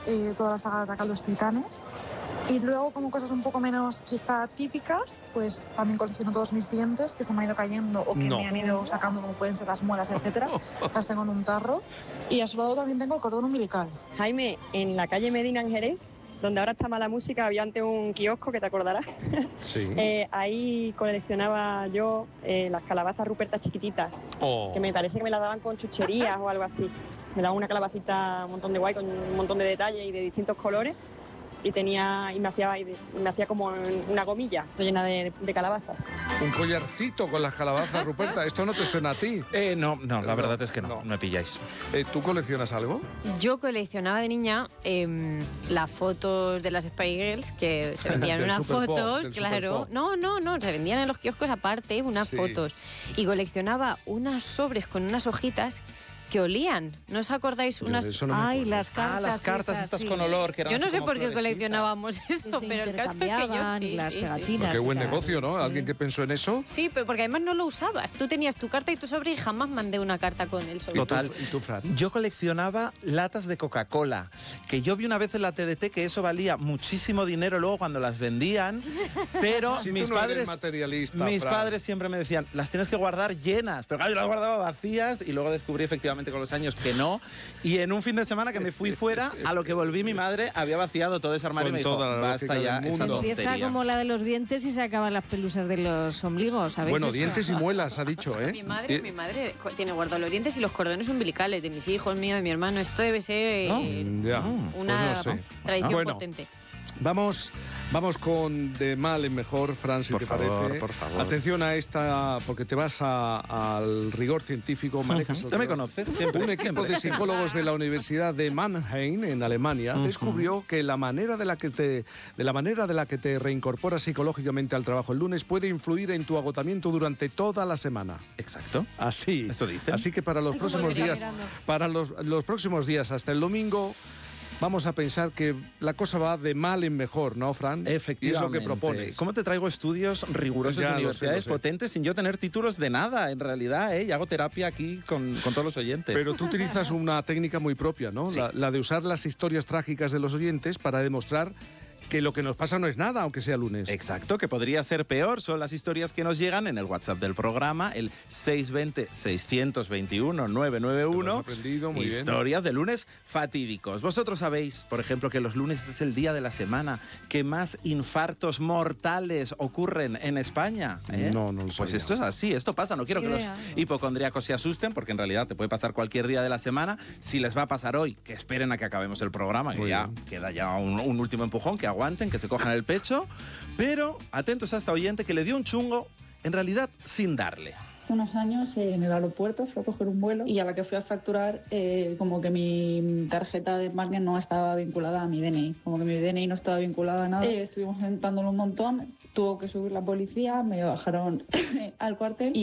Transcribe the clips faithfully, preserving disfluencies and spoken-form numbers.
eh, toda la saga de Ataque a los Titanes. Y luego, como cosas un poco menos quizá típicas, pues también colecciono todos mis dientes que se me han ido cayendo o que No. me han ido sacando, como pueden ser las muelas, etcétera. Las tengo en un tarro. Y a su lado también tengo el cordón umbilical. Jaime, en la calle Medina en Jerez, donde ahora está Mala Música, había antes un kiosco, que te acordarás. Sí. Eh, ahí coleccionaba yo eh, las calabazas rupertas chiquititas, Oh. que me parece que me las daban con chucherías o algo así. Me daban una calabacita un montón de guay, con un montón de detalles y de distintos colores. Y tenía y me hacía y me hacía como una gomilla llena de, de calabazas. Un collarcito con las calabazas, Ruperta. ¿Esto no te suena a ti? Eh, no, no, la No, verdad es que no, no. no, me pilláis. Eh, ¿Tú coleccionas algo? Yo coleccionaba de niña eh, las fotos de las Spice Girls, que se vendían Del unas Super Pop, fotos, del claro. Super Pop. No, no, no, se vendían en los kioscos aparte unas Sí. fotos. Y coleccionaba unas sobres con unas hojitas que olían. ¿No os acordáis? Yo Unas... de eso no me Ay, acuerdo. las cartas. Ah, las cartas esas, estas sí. con olor, que eran Yo no así sé como por qué florecitas. coleccionábamos Que eso, se pero el caso es que yo intercambiaban sí, y las sí, sí. pegatinas. Qué buen eran, negocio, ¿no? sí. ¿Alguien que pensó en eso? Sí, pero porque además no lo usabas. Tú tenías tu carta y tu sobre y jamás mandé una carta con el sobre. Total. ¿Y tú, Fran? Yo coleccionaba latas de Coca-Cola, que yo vi una vez en la T D T que eso valía muchísimo dinero luego cuando las vendían, pero Si tú mis no eres padres materialista, mis Fran. padres siempre me decían, las tienes que guardar llenas, pero claro, yo las guardaba vacías y luego descubrí efectivamente con los años que no. Y en un fin de semana que me fui fuera, a lo que volví mi madre había vaciado todo ese armario Con y me dijo, toda la basta lógica ya del esa mundo. Empieza tontería. como la de los dientes y se acaban las pelusas de los ombligos, ¿sabéis? Bueno, eso? dientes y muelas, ha dicho, ¿eh? Mi madre, mi madre co- tiene guardados los dientes y los cordones umbilicales de mis hijos, míos, de mi hermano. Esto debe ser eh, Mm, ya, una pues no sé. tradición Bueno. potente. Vamos, vamos con de mal en mejor, Fran, si Por te favor, parece. por favor. Atención a esta, porque te vas a- al rigor científico. Manejas el ¿Tú me rigor. conoces? Siempre, Un equipo siempre. de psicólogos de la Universidad de Mannheim, en Alemania, descubrió que la manera de la que te, de la manera de la que te reincorporas psicológicamente al trabajo el lunes puede influir en tu agotamiento durante toda la semana. Exacto. Así. Eso dicen. Así que para los Ay, cómo próximos lo días, mirando. para los, los próximos días hasta el domingo, vamos a pensar que la cosa va de mal en mejor, ¿no, Fran? Efectivamente. Y es lo que propones. ¿Cómo te traigo estudios rigurosos Ya, de lo sé, universidades lo sé. potentes sin yo tener títulos de nada, en realidad, ¿eh? Y hago terapia aquí con, con todos los oyentes. Pero tú utilizas una técnica muy propia, ¿no? Sí. La, la de usar las historias trágicas de los oyentes para demostrar que lo que nos pasa no es nada, aunque sea lunes. Exacto, que podría ser peor. Son las historias que nos llegan en el WhatsApp del programa, el seis dos cero, seis dos uno, nueve nueve Te lo uno. has aprendido, muy bien. Historias de lunes fatídicos. Vosotros sabéis, por ejemplo, que los lunes es el día de la semana que más infartos mortales ocurren en España. ¿eh? No, no lo Pues sabía. esto es así, esto pasa. No quiero que los Idea. hipocondríacos se asusten, porque en realidad te puede pasar cualquier día de la semana. Si les va a pasar hoy, que esperen a que acabemos el programa, que Muy ya bien. queda ya un, un último empujón, que aguanten, que se cojan el pecho. Pero atentos a esta oyente que le dio un chungo, en realidad sin darle. Hace unos años eh, en el aeropuerto fui a coger un vuelo y a la que fui a facturar eh, como que mi tarjeta de embarque no estaba vinculada a mi D N I, como que mi D N I no estaba vinculada a nada. Eh, estuvimos intentándolo un montón, tuvo que subir la policía, me bajaron al cuartel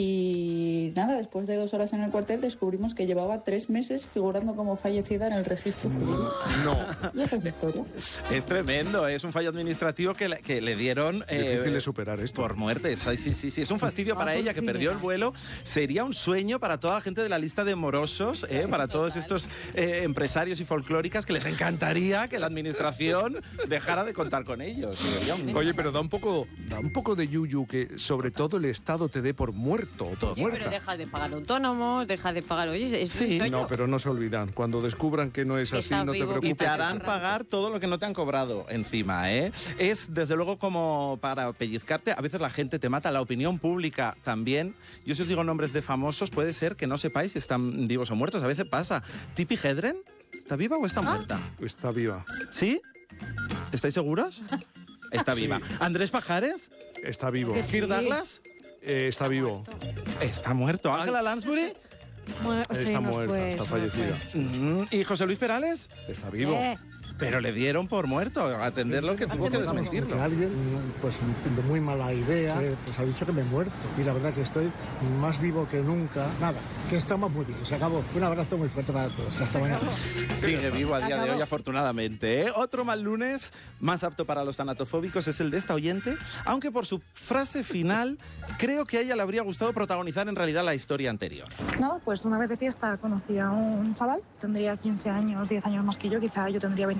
y nada, después de dos horas en el cuartel descubrimos que llevaba tres meses figurando como fallecida en el registro civil. No. Y esa es mi historia. Es tremendo, es un fallo administrativo que le, que le dieron eh, Difícil de superar esto. por muerte. Sí, sí, sí, sí. Es un fastidio Ah, para por ella que fin, perdió mira. el vuelo. Sería un sueño para toda la gente de la lista de morosos, eh, para todos estos eh, empresarios y folclóricas que les encantaría que la administración dejara de contar con ellos. Sería un- Oye, pero da un poco, da un poco de yuyu que sobre todo el Estado te dé por muerto o por Oye, muerta. pero deja de pagar autónomos, deja de pagar... Oye, es Sí, un sueño. No, pero no se olvidan. Cuando descubran que no es Que así, está no te vivo. preocupes. Y te harán Rato. pagar todo lo que no te han cobrado encima, ¿eh? Es, desde luego, como para pellizcarte. A veces la gente te mata, la opinión pública también. Yo si os digo nombres de famosos, puede ser que no sepáis si están vivos o muertos. A veces pasa. ¿Tippi Hedren? ¿Está viva o está muerta? Está viva. ¿Sí? ¿Estáis seguros? Está Sí. viva. ¿Andrés Pajares? Está vivo. Que sí. ¿Kirk Douglas? Eh, está vivo. Está muerto. ¿Ángela Lansbury? Mu- sí, Está nos muerta, fue, está se nos fallecida. fue. Mm, ¿Y José Luis Perales? Está vivo. Eh, Pero le dieron por muerto. Atenderlo que tuvo que Hace mucho. desmentirlo. Que alguien, pues de muy mala idea, eh, pues ha dicho que me he muerto. Y la verdad que estoy más vivo que nunca. Nada, que estamos muy bien. Se acabó. Un abrazo muy fuerte para todos. Hasta mañana. Sigue vivo a día de Acabó. hoy, afortunadamente. ¿eh? Otro mal lunes, más apto para los tanatofóbicos, es el de esta oyente. Aunque por su frase final, creo que a ella le habría gustado protagonizar en realidad la historia anterior. Nada, pues una vez de fiesta conocí a un chaval, tendría quince años, diez años más que yo, quizá yo tendría